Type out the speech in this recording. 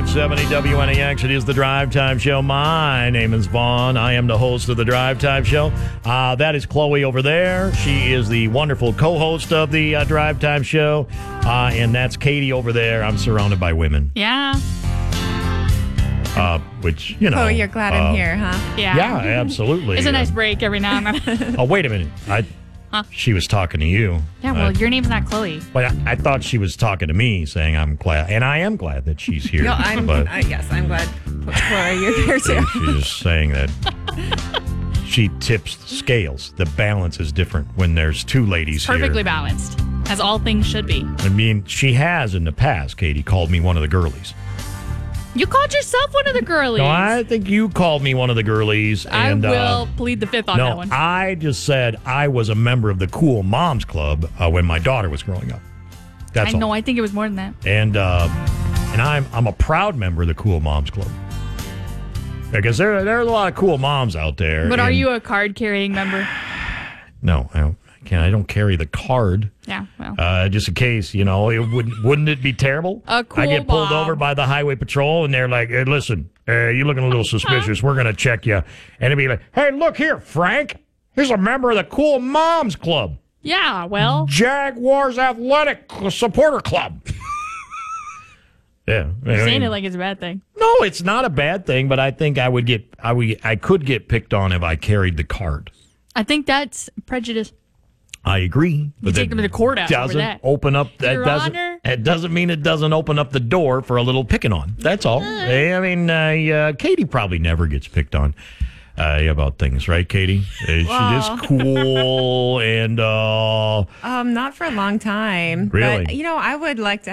570 WNAX. It is the Drive Time Show. My name is Vaughn. I am the host of the Drive Time Show. That is Chloe over there. She is the wonderful co-host of the Drive Time Show. And that's Katie over there. I'm surrounded by women. Yeah. Which, you know. Oh, you're glad I'm here, huh? Yeah. Yeah, absolutely. It's a nice break every now and then. Oh, wait a minute. She was talking to you. Yeah, well, your name's not Chloe. But I thought she was talking to me, saying I'm glad. And I am glad that she's here. No, I'm glad. Chloe, you're here too. She's just saying that she tips the scales. The balance is different when there's two ladies here. Perfectly balanced, as all things should be. I mean, she has in the past, Katie, called me one of the girlies. You called yourself one of the girlies. No, I think you called me one of the girlies. I will plead the fifth on that one. No, I just said I was a member of the Cool Moms Club when my daughter was growing up. That's all. No, I think it was more than that. And I'm a proud member of the Cool Moms Club. Because there's a lot of cool moms out there. But are you a card-carrying member? No, I don't carry the card. Yeah, well. Just in case, you know, wouldn't it be terrible? A cool I get pulled mom. over by the highway patrol, and they're like, hey, listen, you're looking a little suspicious. We're going to check you. And it'd be like, hey, look here, Frank. Here's a member of the Cool Moms Club. Yeah, well. Jaguars Athletic Supporter Club. Yeah. You're saying it like it's a bad thing. No, it's not a bad thing, but I think I could get picked on if I carried the card. I think that's prejudice. I agree. You take them to court after doesn't that. Open up that Your doesn't. Honor? It doesn't mean it doesn't open up the door for a little picking on. That's all. I mean, Katie probably never gets picked on about things, right, Katie? She's just cool and Not for a long time. Really? But, I would like to